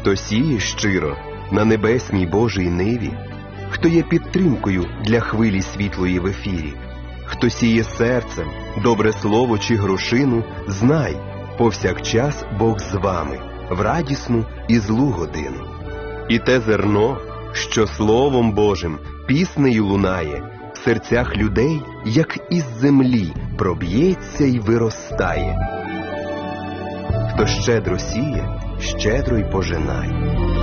Хто сіє щиро на небесній Божій ниві, хто є підтримкою для хвилі світлої в ефірі, хто сіє серцем добре слово чи грошину, знай, повсякчас Бог з вами, в радісну і злу годину. І те зерно, що Словом Божим піснею лунає, в серцях людей, як із землі, проб'ється й виростає. Хто щедро сіє, щедро й пожинає.